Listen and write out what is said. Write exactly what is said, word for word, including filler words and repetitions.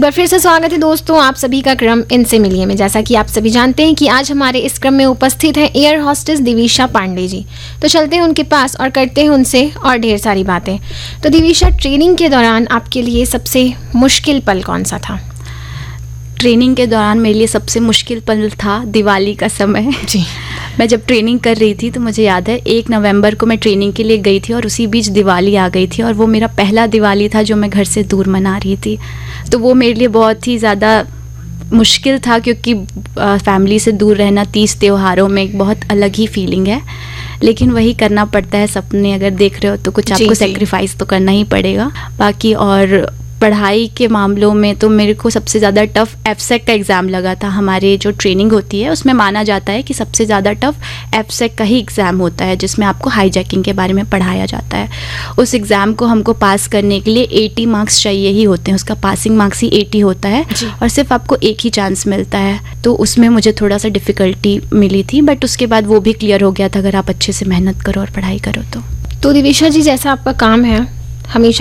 बार फिर से स्वागत है दोस्तों आप सभी का क्रम इनसे मिलिए में। जैसा कि आप सभी जानते हैं कि आज हमारे इस क्रम में उपस्थित हैं एयर होस्टेस दिविशा पांडे जी। तो चलते हैं उनके पास और करते हैं उनसे और ढेर सारी बातें। तो दिविशा, ट्रेनिंग के दौरान आपके लिए सबसे मुश्किल पल कौन सा था? ट्रेनिंग के दौरान मेरे लिए सबसे मुश्किल पल था दिवाली का समय जी। मैं जब ट्रेनिंग कर रही थी तो मुझे याद है एक नवंबर को मैं ट्रेनिंग के लिए गई थी और उसी बीच दिवाली आ गई थी और वो मेरा पहला दिवाली था जो मैं घर से दूर मना रही थी। तो वो मेरे लिए बहुत ही ज़्यादा मुश्किल था क्योंकि फैमिली से दूर रहना तीज त्योहारों में एक बहुत अलग ही फीलिंग है, लेकिन वही करना पड़ता है। सपने अगर देख रहे हो तो कुछ आपको सेक्रीफाइस तो करना ही पड़ेगा। बाकी और पढ़ाई के मामलों में तो मेरे को सबसे ज़्यादा टफ़ एफसेक का एग्ज़ाम लगा था। हमारे जो ट्रेनिंग होती है उसमें माना जाता है कि सबसे ज़्यादा टफ़ एफसेक का ही एग्ज़ाम होता है जिसमें आपको हाईजैकिंग के बारे में पढ़ाया जाता है। उस एग्ज़ाम को हमको पास करने के लिए अस्सी मार्क्स चाहिए ही होते हैं, उसका पासिंग मार्क्स ही अस्सी होता है और सिर्फ आपको एक ही चांस मिलता है। तो उसमें मुझे थोड़ा सा डिफ़िकल्टी मिली थी, बट उसके बाद वो भी क्लियर हो गया था अगर आप अच्छे से मेहनत करो और पढ़ाई करो तो। तो दिविशा जी, जैसा आपका काम है हमेशा